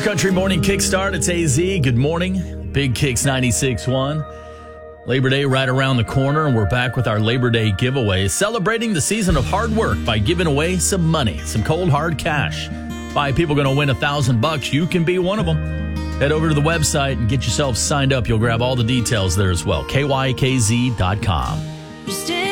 Country Morning Kickstart. It's AZ. Good morning. Big Kicks 96.1. Labor Day right around the corner, and we're back with our Labor Day giveaway, celebrating the season of hard work by giving away some money, some cold, hard cash. 5 people going to win $1,000. You can be one of them. Head over to the website and get yourself signed up. You'll grab all the details there as well. KYKZ.com.